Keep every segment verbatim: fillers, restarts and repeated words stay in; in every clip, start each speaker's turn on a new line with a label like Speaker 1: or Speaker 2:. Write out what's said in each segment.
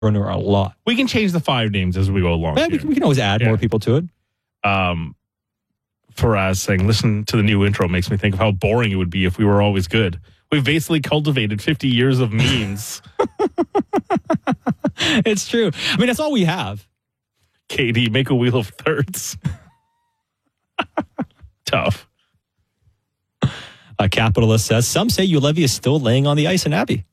Speaker 1: Turner a lot.
Speaker 2: We can change the five names as we go along.
Speaker 1: Yeah, we, can, we can always add yeah. more people to it.
Speaker 2: Um, Faraz saying, listen to the new intro makes me think of how boring it would be if we were always good. We've basically cultivated fifty years of memes.
Speaker 1: It's true. I mean, that's all we have.
Speaker 2: Katie, make a wheel of thirds. Tough.
Speaker 1: A capitalist says, some say Ulevy is still laying on the ice in Abbey.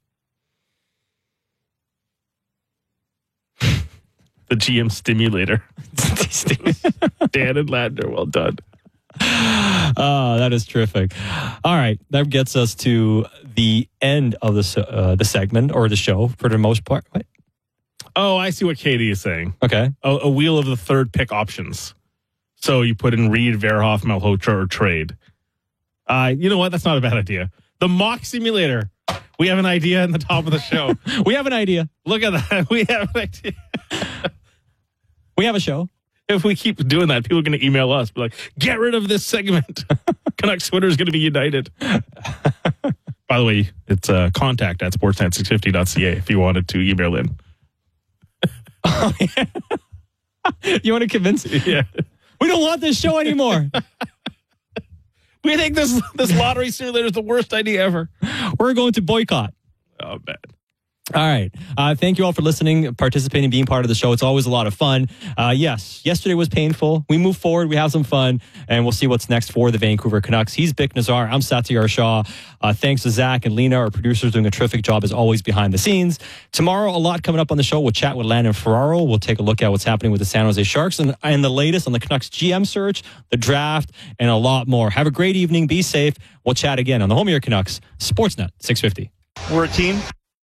Speaker 2: The G M stimulator. Dan and Ladner, well done.
Speaker 1: Oh, that is terrific. All right, that gets us to the end of the uh, the segment or the show for the most part. What?
Speaker 2: Oh, I see what Katie is saying.
Speaker 1: Okay,
Speaker 2: a, a wheel of the third pick options. So you put in Reed, Verhoff, Malhotra, or trade. Uh, you know what? That's not a bad idea. The mock simulator. We have an idea in the top of the show.
Speaker 1: We have an idea.
Speaker 2: Look at that. We have an idea.
Speaker 1: We have a show.
Speaker 2: If we keep doing that, people are going to email us. Be like, get rid of this segment. Canucks Twitter is going to be united. By the way, it's uh, contact at sportsnet six fifty dot c a if you wanted to email in.
Speaker 1: Oh, yeah. You want to convince me?
Speaker 2: Yeah.
Speaker 1: We don't want this show anymore.
Speaker 2: We think this this lottery simulator is the worst idea ever.
Speaker 1: We're going to boycott.
Speaker 2: Oh, man.
Speaker 1: All right. Uh, thank you all for listening, participating, being part of the show. It's always a lot of fun. Uh, yes, yesterday was painful. We move forward. We have some fun, and we'll see what's next for the Vancouver Canucks. He's Bick Nazar. I'm Satyar Shah. Uh, thanks to Zach and Lena, our producers, doing a terrific job as always behind the scenes. Tomorrow, a lot coming up on the show. We'll chat with Landon Ferraro. We'll take a look at what's happening with the San Jose Sharks and, and the latest on the Canucks G M search, the draft, and a lot more. Have a great evening. Be safe. We'll chat again on the Home of Your Canucks, Sportsnet six fifty.
Speaker 3: We're a team.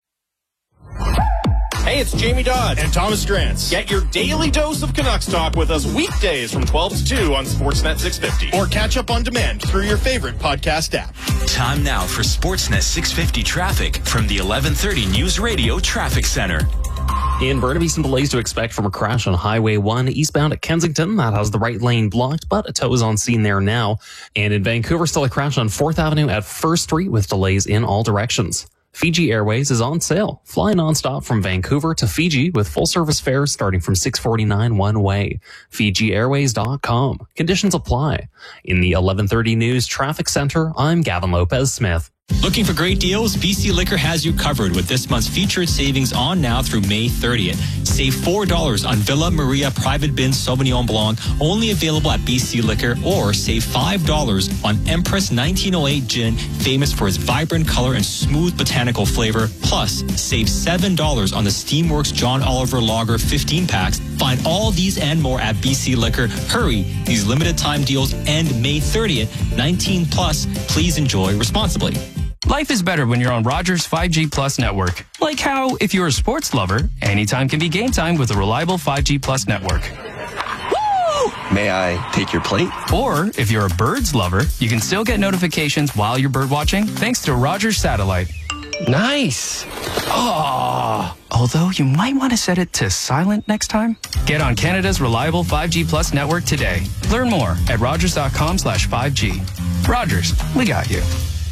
Speaker 3: Hey, it's Jamie Dodd and Thomas Drance. Get your daily dose of Canucks talk with us weekdays from twelve to two on Sportsnet six fifty. Or catch up on demand through your favorite podcast app.
Speaker 4: Time now for Sportsnet six fifty traffic from the eleven thirty News Radio Traffic Center.
Speaker 5: In Burnaby, some delays to expect from a crash on Highway one eastbound at Kensington. That has the right lane blocked, but a tow is on scene there now. And in Vancouver, still a crash on fourth Avenue at First Street with delays in all directions. Fiji Airways is on sale. Fly nonstop from Vancouver to Fiji with full service fares starting from six forty-nine one way. Fiji Airways dot com. Conditions apply. In the eleven thirty News Traffic Center, I'm Gavin Lopez Smith.
Speaker 4: Looking for great deals? B C Liquor has you covered with this month's featured savings on now through May thirtieth. Save four dollars on Villa Maria Private Bin Sauvignon Blanc, only available at B C Liquor, or save five dollars on Empress nineteen oh eight Gin, famous for its vibrant color and smooth botanical flavor. Plus, save seven dollars on the Steamworks John Oliver Lager fifteen packs. Find all these and more at B C Liquor. Hurry, these limited time deals end May thirtieth. nineteen plus, please enjoy responsibly.
Speaker 6: Life is better when you're on Rogers five G Plus network. Like how, if you're a sports lover, anytime can be game time with a reliable five G Plus network. Woo!
Speaker 7: May I take your plate?
Speaker 6: Or, if you're a birds lover, you can still get notifications while you're bird watching thanks to Rogers Satellite.
Speaker 7: Nice.
Speaker 6: Oh, although you might want to set it to silent next time. Get on Canada's reliable five G Plus network today. Learn more at rogers.com slash 5G. Rogers, we got you.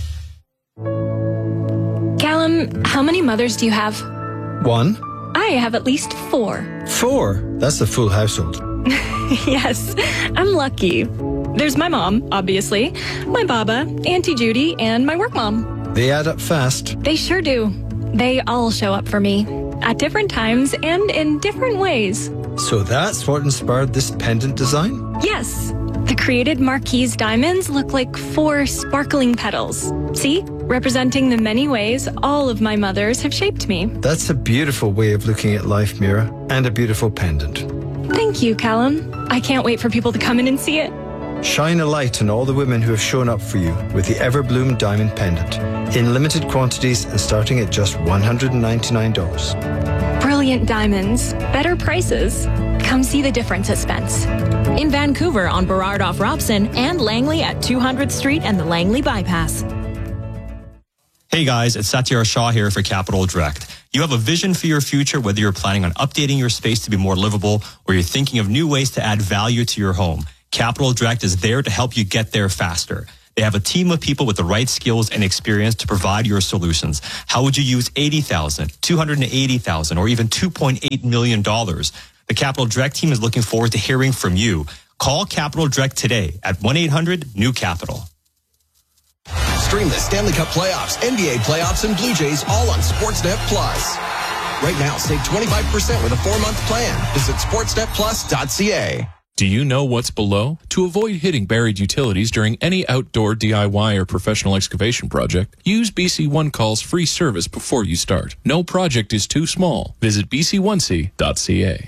Speaker 8: Callum, how many mothers do you have?
Speaker 9: One.
Speaker 8: I have at least four.
Speaker 9: Four? That's a full household.
Speaker 8: Yes, I'm lucky. There's my mom, obviously, my baba, Auntie Judy, and my work mom.
Speaker 9: They add up fast.
Speaker 8: They sure do. They all show up for me at different times and in different ways.
Speaker 9: So that's what inspired this pendant design?
Speaker 8: Yes. The created Marquise diamonds look like four sparkling petals. See? Representing the many ways all of my mothers have shaped me.
Speaker 9: That's a beautiful way of looking at life, Mira, and a beautiful pendant.
Speaker 8: Thank you, Callum. I can't wait for people to come in and see it.
Speaker 9: Shine a light on all the women who have shown up for you with the Everbloom Diamond Pendant. In limited quantities and starting at just one hundred ninety-nine dollars.
Speaker 8: Brilliant diamonds. Better prices. Come see the difference at Spence.
Speaker 10: In Vancouver on Burrard off Robson and Langley at two hundredth Street and the Langley Bypass.
Speaker 4: Hey guys, it's Satyar Shah here for Capital Direct. You have a vision for your future, whether you're planning on updating your space to be more livable or you're thinking of new ways to add value to your home. Capital Direct is there to help you get there faster. They have a team of people with the right skills and experience to provide your solutions. How would you use eighty thousand dollars, two hundred eighty thousand dollars, or even two point eight million dollars? The Capital Direct team is looking forward to hearing from you. Call Capital Direct today at one eight hundred new capital.
Speaker 11: Stream the Stanley Cup playoffs, N B A playoffs, and Blue Jays all on Sportsnet Plus. Right now, save twenty-five percent with a four-month plan. Visit sportsnet plus dot c a.
Speaker 12: Do you know what's below? To avoid hitting buried utilities during any outdoor D I Y or professional excavation project, use B C one Call's free service before you start. No project is too small. Visit b c one c dot c a.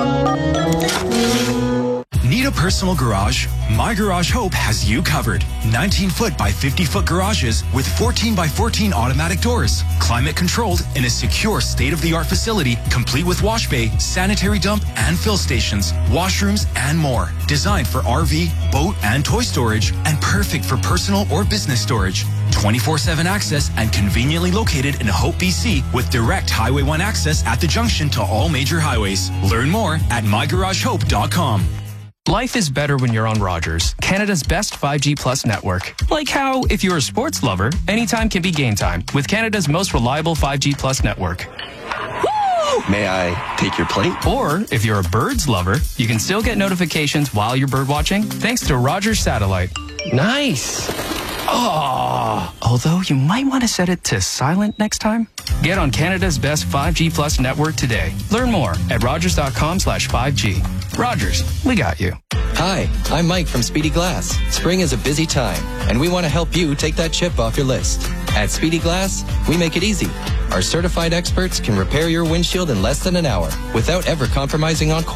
Speaker 13: Need a personal garage? My Garage Hope has you covered. nineteen foot by fifty foot garages with fourteen by fourteen automatic doors, climate controlled in a secure state-of-the-art facility, complete with wash bay, sanitary dump, and fill stations, washrooms, and more. Designed for R V, boat, and toy storage, and perfect for personal or business storage. twenty-four seven access and conveniently located in Hope, B C with direct Highway one access at the junction to all major highways. Learn more at my garage hope dot com.
Speaker 6: Life is better when you're on Rogers, Canada's best five G Plus network. Like how, if you're a sports lover, anytime can be game time with Canada's most reliable five G Plus network.
Speaker 7: May I take your plate?
Speaker 6: Or, if you're a birds lover, you can still get notifications while you're bird watching thanks to Rogers Satellite.
Speaker 7: Nice.
Speaker 6: Oh, although you might want to set it to silent next time. Get on Canada's best five G Plus network today. Learn more at rogers.com slash 5G. Rogers, we got you.
Speaker 14: Hi, I'm Mike from Speedy Glass. Spring is a busy time, and we want to help you take that chip off your list. At Speedy Glass, we make it easy. Our certified experts can repair your windshield in less than an hour without ever compromising on quality.